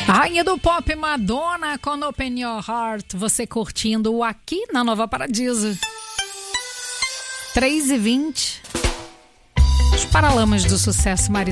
Rainha do Pop, Madonna com Open Your Heart. Você curtindo o Aqui na Nova Paradiso. 3h20. Os Paralamas do Sucesso, Marisa.